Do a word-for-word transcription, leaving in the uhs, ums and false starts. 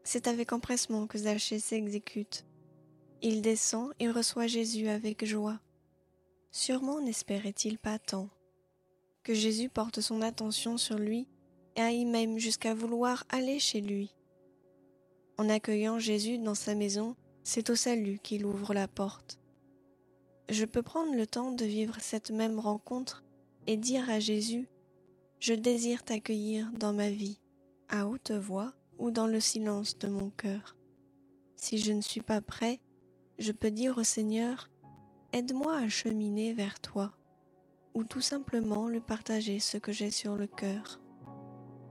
C'est avec empressement que Zachée s'exécute. Il descend et reçoit Jésus avec joie. Sûrement n'espérait-il pas tant. Que Jésus porte son attention sur lui et aille même jusqu'à vouloir aller chez lui. En accueillant Jésus dans sa maison, c'est au salut qu'il ouvre la porte. Je peux prendre le temps de vivre cette même rencontre et dire à Jésus « Je désire t'accueillir dans ma vie », à haute voix ou dans le silence de mon cœur. Si je ne suis pas prêt, je peux dire au Seigneur « Aide-moi à cheminer vers toi » ou tout simplement lui partager ce que j'ai sur le cœur.